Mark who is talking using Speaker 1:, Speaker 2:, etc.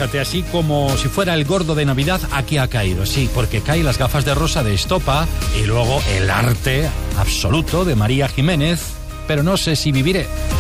Speaker 1: fíjate, así como si fuera el gordo de Navidad, aquí ha caído, sí, porque caen las gafas de rosa de Estopa y luego el arte absoluto de María Jiménez, pero no sé si viviré.